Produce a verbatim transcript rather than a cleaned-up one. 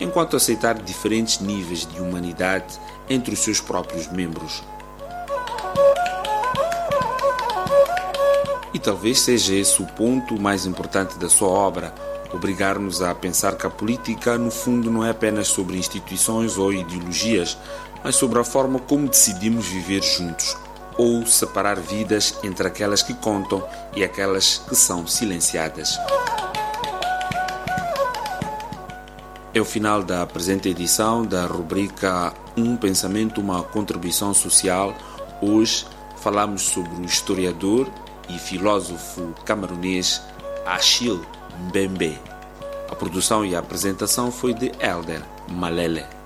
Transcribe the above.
enquanto aceitar diferentes níveis de humanidade entre os seus próprios membros. E talvez seja esse o ponto mais importante da sua obra, obrigar-nos a pensar que a política, no fundo, não é apenas sobre instituições ou ideologias, mas sobre a forma como decidimos viver juntos, ou separar vidas entre aquelas que contam e aquelas que são silenciadas. É o final da presente edição da rubrica Um Pensamento, uma Contribuição Social. Hoje falamos sobre o historiador e filósofo camerunês Achille Mbembe. A produção e a apresentação foi de Elder Malele.